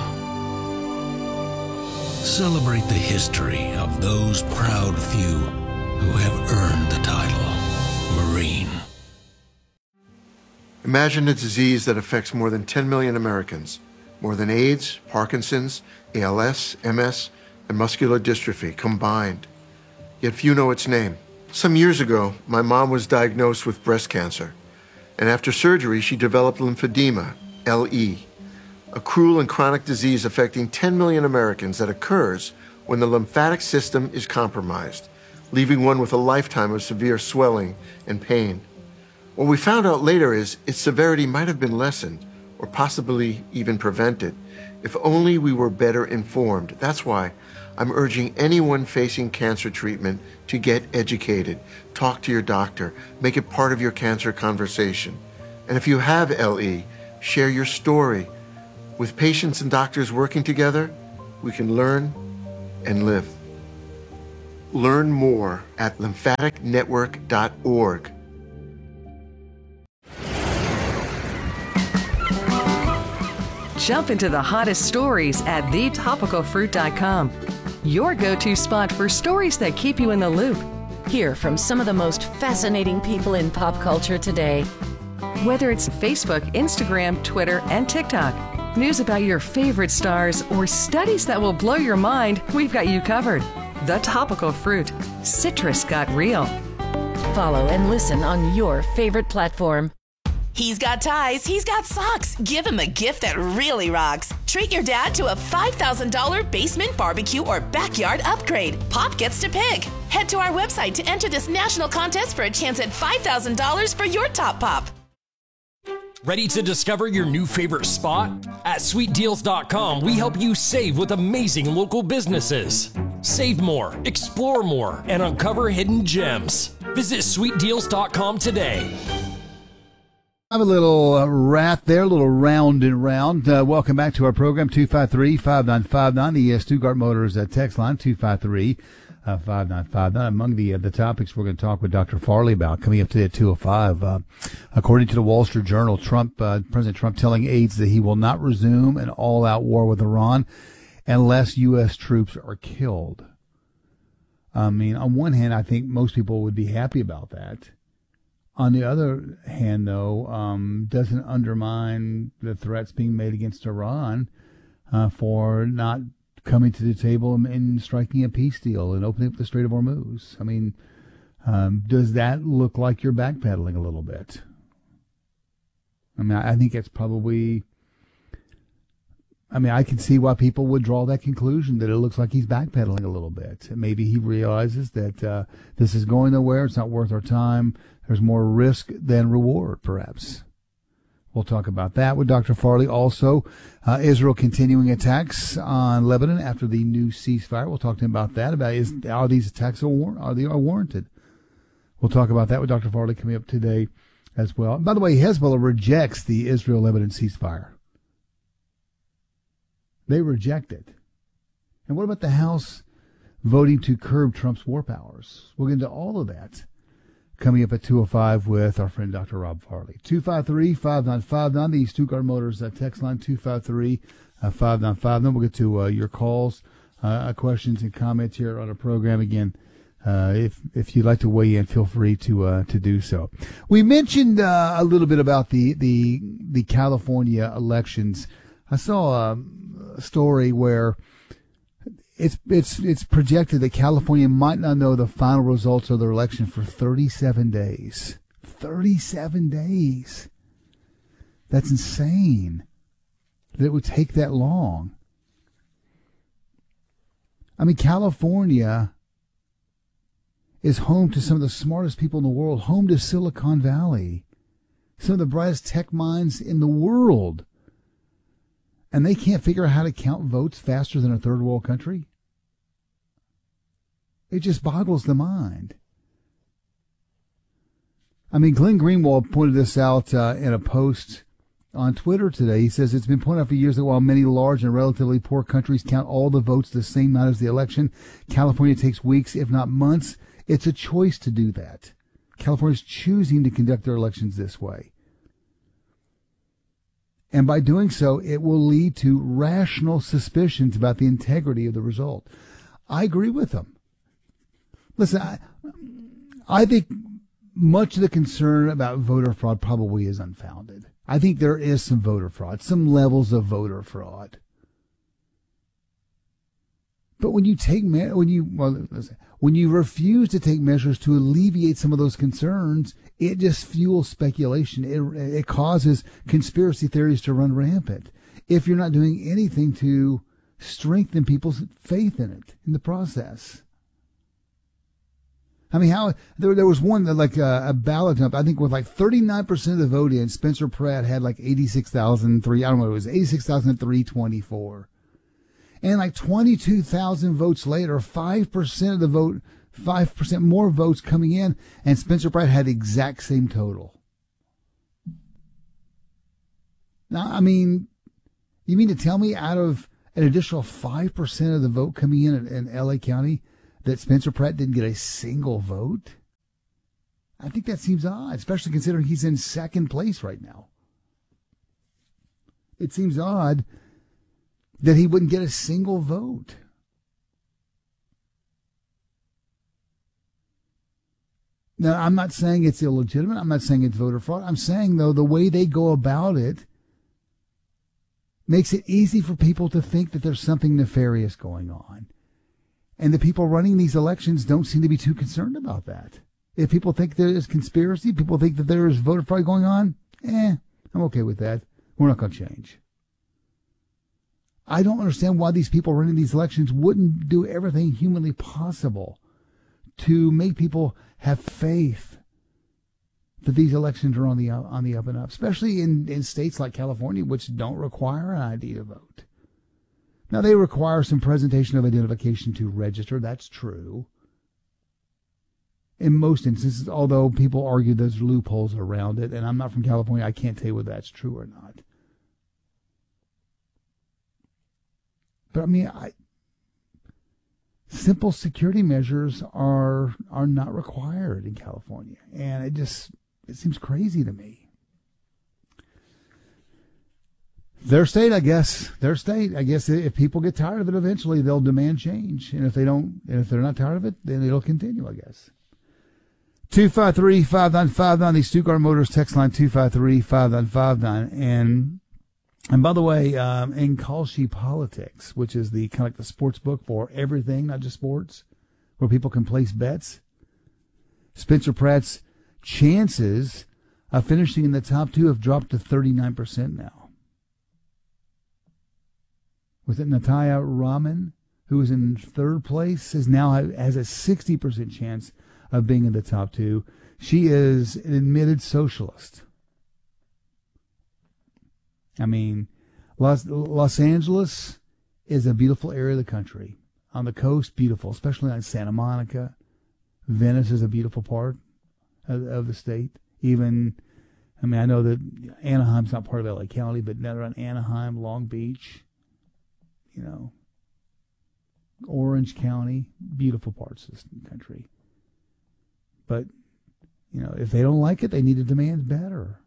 Celebrate the history of those proud few who have earned the title Marine. Imagine a disease that affects more than ten million Americans, more than AIDS, Parkinson's, A L S, M S, and muscular dystrophy combined. Yet few know its name. Some years ago, my mom was diagnosed with breast cancer, and after surgery, she developed lymphedema, L E, a cruel and chronic disease affecting ten million Americans that occurs when the lymphatic system is compromised, leaving one with a lifetime of severe swelling and pain. What we found out later is its severity might have been lessened or possibly even prevented if only we were better informed. That's why I'm urging anyone facing cancer treatment to get educated. Talk to your doctor. Make it part of your cancer conversation. And if you have L E, share your story. With patients and doctors working together, we can learn and live. Learn more at lymphatic network dot org. Jump into the hottest stories at the topical fruit dot com. Your go-to spot for stories that keep you in the loop. Hear from some of the most fascinating people in pop culture today. Whether it's Facebook, Instagram, Twitter, and TikTok, news about your favorite stars, or studies that will blow your mind, we've got you covered. The Topical Fruit. Citrus got real. Follow and listen on your favorite platform. He's got ties, he's got socks. Give him a gift that really rocks. Treat your dad to a five thousand dollars basement barbecue or backyard upgrade. Pop gets to pick. Head to our website to enter this national contest for a chance at five thousand dollars for your top pop. Ready to discover your new favorite spot? At sweet deals dot com, we help you save with amazing local businesses. Save more, explore more, and uncover hidden gems. Visit sweet deals dot com today. I have a little uh, rat there, a little round and round. Uh, welcome back to our program, two five three, five nine five nine, the uh, Stuttgart Motors uh, text line, two five three, five nine five nine. Among the uh, the topics we're going to talk with Doctor Farley about coming up today at two oh five. Uh, according to the Wall Street Journal, Trump, uh, President Trump telling aides that he will not resume an all-out war with Iran unless U S troops are killed. I mean, on one hand, I think most people would be happy about that. On the other hand, though, um, doesn't undermine the threats being made against Iran uh, for not coming to the table and, and striking a peace deal and opening up the Strait of Hormuz. I mean, um, does that look like you're backpedaling a little bit? I mean, I think it's probably... I mean, I can see why people would draw that conclusion that it looks like he's backpedaling a little bit. Maybe he realizes that uh, this is going nowhere. It's not worth our time. There's more risk than reward, perhaps. We'll talk about that with Doctor Farley. Also, uh, Israel continuing attacks on Lebanon after the new ceasefire. We'll talk to him about that. About is are these attacks are, war- are they are warranted? We'll talk about that with Doctor Farley coming up today as well. And by the way, Hezbollah rejects the Israel-Lebanon ceasefire. They reject it. And what about the House voting to curb Trump's war powers? We'll get into all of that coming up at two oh five with our friend Doctor Rob Farley. two five three, five nine five nine, the Stuttgart Motors uh, text line, two five three, five nine five nine. We'll get to uh, your calls, uh, questions, and comments here on our program. Again, uh, if if you'd like to weigh in, feel free to uh, to do so. We mentioned uh, a little bit about the, the, the California elections. I saw a story where It's it's it's projected that California might not know the final results of their election for thirty-seven days. thirty-seven days. That's insane that it would take that long. I mean, California is home to some of the smartest people in the world, home to Silicon Valley, some of the brightest tech minds in the world. And they can't figure out how to count votes faster than a third world country? It just boggles the mind. I mean, Glenn Greenwald pointed this out uh, in a post on Twitter today. He says it's been pointed out for years that while many large and relatively poor countries count all the votes the same night as the election, California takes weeks, if not months. It's a choice to do that. California's choosing to conduct their elections this way. And by doing so, it will lead to rational suspicions about the integrity of the result. I agree with them. Listen, I, I think much of the concern about voter fraud probably is unfounded. I think there is some voter fraud, some levels of voter fraud. But when you take when you well, listen, when you refuse to take measures to alleviate some of those concerns, it just fuels speculation. It it causes conspiracy theories to run rampant. if you're not doing anything to strengthen people's faith in it, in the process. I mean, how there, there was one that like a, a ballot dump, I think with like thirty-nine percent of the vote in, Spencer Pratt had like eighty-six thousand three, I don't know, it was eighty-six thousand three hundred twenty-four. And like twenty-two thousand votes later, five percent of the vote, five percent more votes coming in, and Spencer Pratt had the exact same total. Now, I mean, you mean to tell me out of an additional five percent of the vote coming in in, in L A County that Spencer Pratt didn't get a single vote? I think that seems odd, especially considering he's in second place right now. It seems odd that he wouldn't get a single vote. Now, I'm not saying it's illegitimate. I'm not saying it's voter fraud. I'm saying, though, the way they go about it makes it easy for people to think that there's something nefarious going on. And the people running these elections don't seem to be too concerned about that. If people think there is conspiracy, people think that there is voter fraud going on, eh, I'm okay with that. We're not going to change. I don't understand why these people running these elections wouldn't do everything humanly possible to make people have faith that these elections are on the on the up and up, especially in, in states like California, which don't require an I D to vote. Now, they require some presentation of identification to register. That's true. In most instances, although people argue there's loopholes around it, and I'm not from California, I can't tell you whether that's true or not. But, I mean, I, simple security measures are are not required in California, and it just it seems crazy to me. Their state, I guess. Their state, I guess. If people get tired of it, eventually they'll demand change, and if they don't, and if they're not tired of it, then it'll continue, I guess. Two five three five nine five nine. The Stuttgart Motors text line two five three five nine five nine, and and by the way, um, in Kalshi Politics, which is the kind of like the sports book for everything, not just sports, where people can place bets, Spencer Pratt's chances of finishing in the top two have dropped to thirty-nine percent now. Was it Natalia Rahman, who was in third place, is now has a sixty percent chance of being in the top two. She is an admitted socialist. I mean, Los, Los Angeles is a beautiful area of the country. On the coast, beautiful, especially on Santa Monica. Venice is a beautiful part of, of the state. Even, I mean, I know that Anaheim's not part of L A County, but down around Anaheim, Long Beach, you know, Orange County, beautiful parts of this country. But, you know, if they don't like it, they need to demand better.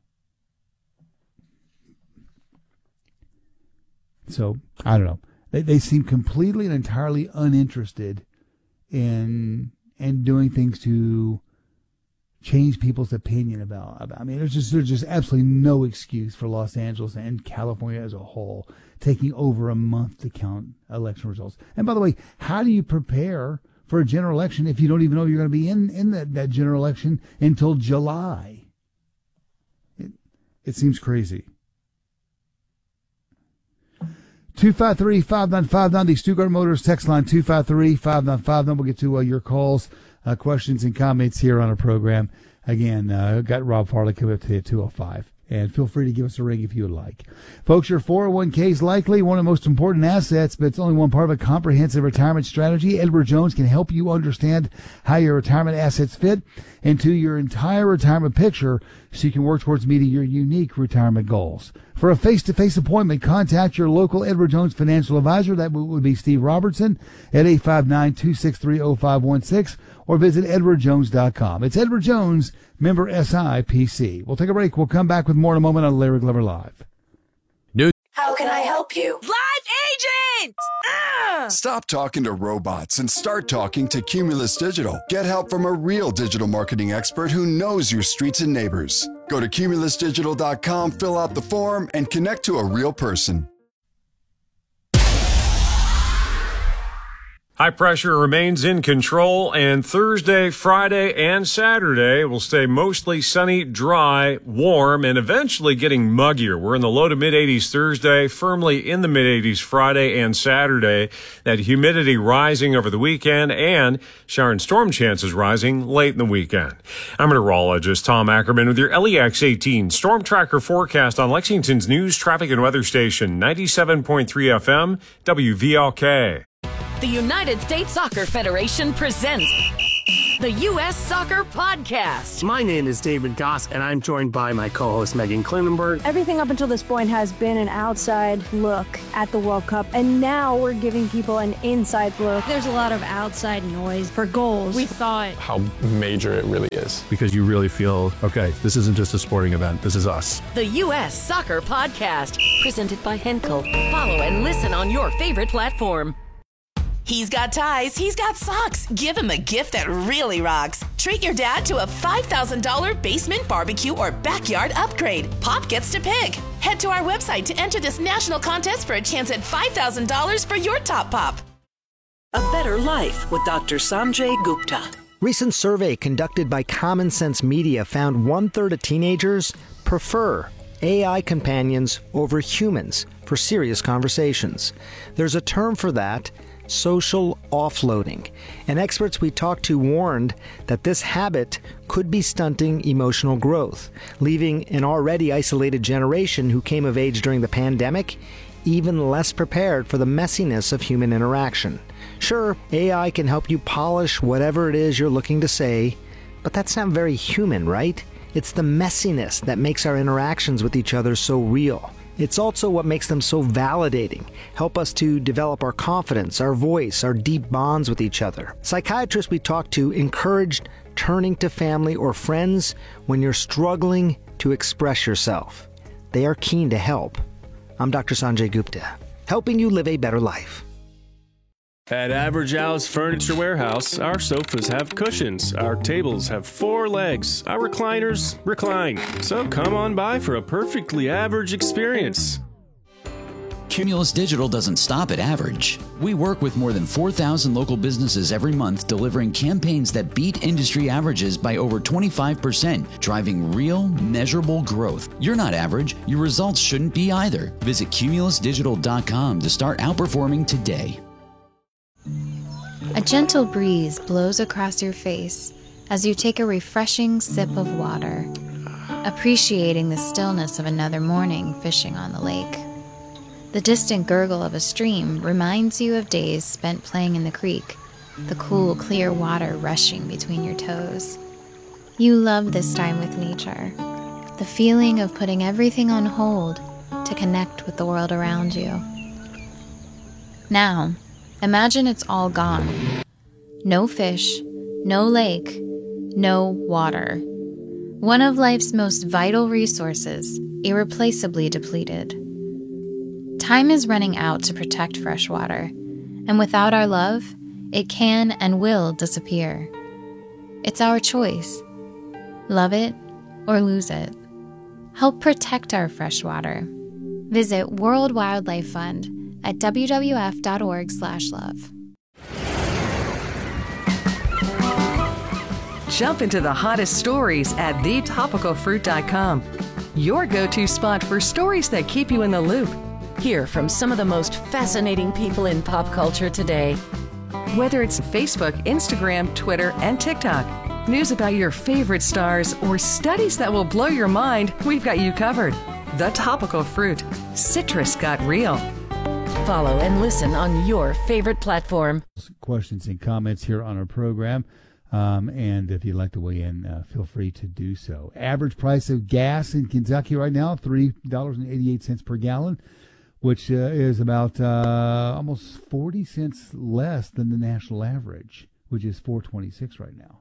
So, I don't know. They they seem completely and entirely uninterested in in doing things to change people's opinion about, about. I mean, there's just there's just absolutely no excuse for Los Angeles and California as a whole taking over a month to count election results. And by the way, how do you prepare for a general election if you don't even know you're going to be in, in that, that general election until July? It, it seems crazy. two five three five nine five nine, the Stuttgart Motors text line two five three five nine five nine. We'll get to uh, your calls, uh, questions, and comments here on our program. Again, uh, got Rob Farley coming up today at two oh five. And feel free to give us a ring if you would like. Folks, your four oh one k is likely one of the most important assets, but it's only one part of a comprehensive retirement strategy. Edward Jones can help you understand how your retirement assets fit into your entire retirement picture so you can work towards meeting your unique retirement goals. For a face-to-face appointment, contact your local Edward Jones financial advisor. That would be Steve Robertson at eight five nine, two six three, oh five one six or visit edward jones dot com. It's Edward Jones, member S I P C. We'll take a break. We'll come back with more in a moment on Larry Glover Live. New. How can I help you? Live agent! Ah! Stop talking to robots and start talking to Cumulus Digital. Get help from a real digital marketing expert who knows your streets and neighbors. Go to cumulus digital dot com, fill out the form, and connect to a real person. High pressure remains in control, and Thursday, Friday, and Saturday will stay mostly sunny, dry, warm, and eventually getting muggier. We're in the low to mid eighties Thursday, firmly in the mid eighties Friday and Saturday. That humidity rising over the weekend, and shower and storm chances rising late in the weekend. I'm meteorologist Tom Ackerman with your L E X eighteen Storm Tracker forecast on Lexington's news, traffic, and weather station, ninety-seven point three F M, W V L K. The United States Soccer Federation presents the U S Soccer Podcast. My name is David Goss, and I'm joined by my co-host Megan Klinenberg. Everything up until this point has been an outside look at the World Cup, and now we're giving people an inside look. There's a lot of outside noise for goals. We thought how major it really is. Because you really feel, okay, this isn't just a sporting event, this is us. The U S Soccer Podcast, presented by Henkel. Follow and listen on your favorite platform. He's got ties, he's got socks. Give him a gift that really rocks. Treat your dad to a five thousand dollars basement barbecue or backyard upgrade. Pop gets to pick. Head to our website to enter this national contest for a chance at five thousand dollars for your top pop. A Better Life with Doctor Sanjay Gupta. Recent survey conducted by Common Sense Media found one-third of teenagers prefer A I companions over humans for serious conversations. There's a term for that: social offloading. And experts we talked to warned that this habit could be stunting emotional growth, leaving an already isolated generation who came of age during the pandemic even less prepared for the messiness of human interaction. Sure, A I can help you polish whatever it is you're looking to say, but that's not very human, right? It's the messiness that makes our interactions with each other so real. It's also what makes them so validating, help us to develop our confidence, our voice, our deep bonds with each other. Psychiatrists we talked to encouraged turning to family or friends when you're struggling to express yourself. They are keen to help. I'm Doctor Sanjay Gupta, helping you live a better life. At Average Al's Furniture Warehouse, our sofas have cushions, our tables have four legs, our recliners recline. So come on by for a perfectly average experience. Cumulus Digital doesn't stop at average. We work with more than four thousand local businesses every month, delivering campaigns that beat industry averages by over twenty-five percent, driving real, measurable growth. You're not average. Your results shouldn't be either. Visit cumulus digital dot com to start outperforming today. A gentle breeze blows across your face as you take a refreshing sip of water, appreciating the stillness of another morning fishing on the lake. The distant gurgle of a stream reminds you of days spent playing in the creek, the cool, clear water rushing between your toes. You love this time with nature, the feeling of putting everything on hold to connect with the world around you. Now, imagine it's all gone. No fish, no lake, no water. One of life's most vital resources, irreplaceably depleted. Time is running out to protect fresh water, and without our love, it can and will disappear. It's our choice. Love it or lose it. Help protect our fresh water. Visit World Wildlife Fund at w w f dot org slash love. Jump into the hottest stories at the topical fruit dot com. Your go-to spot for stories that keep you in the loop. Hear from some of the most fascinating people in pop culture today. Whether it's Facebook, Instagram, Twitter, and TikTok, news about your favorite stars, or studies that will blow your mind, we've got you covered. The Topical Fruit. Citrus got real. Follow and listen on your favorite platform. Questions and comments here on our program. Um, and if you'd like to weigh in, uh, feel free to do so. Average price of gas in Kentucky right now, three dollars and eighty-eight cents per gallon, which uh, is about uh, almost forty cents less than the national average, which is four twenty-six right now.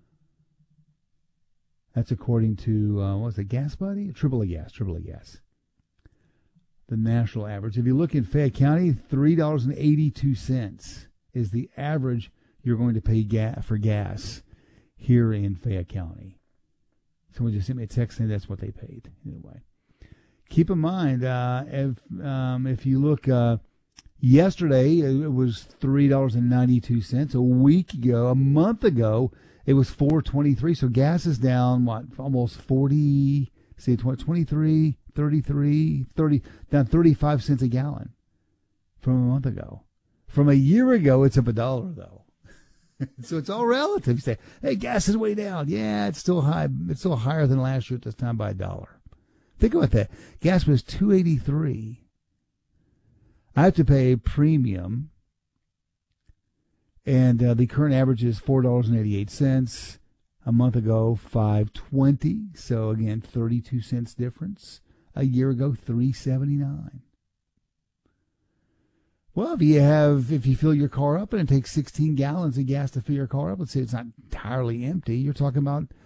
That's according to, uh, what's it, Gas Buddy? Triple A Gas, Triple A Gas. The national average. If you look in Fayette County, three dollars and eighty-two cents is the average you're going to pay ga- for gas here in Fayette County. Someone just sent me a text saying that's what they paid. Anyway, keep in mind, uh, if um, if you look uh, Yesterday, it was three dollars and ninety-two cents. A week ago, a month ago, it was four dollars and twenty-three cents. So gas is down, what, almost forty, see, twenty-three, thirty-three, thirty, down thirty-five cents a gallon from a month ago. From a year ago, it's up a dollar, though. So it's all relative. You say, hey, gas is way down. Yeah, it's still high. It's still higher than last year at this time by a dollar. Think about that. Gas was two eighty-three. I have to pay a premium, and uh, the current average is four dollars and eighty-eight cents. A month ago, five twenty. So again, thirty-two cents difference. A year ago, three seventy-nine. Well, if you have, if you fill your car up and it takes sixteen gallons of gas to fill your car up, let's say it's not entirely empty, you're talking about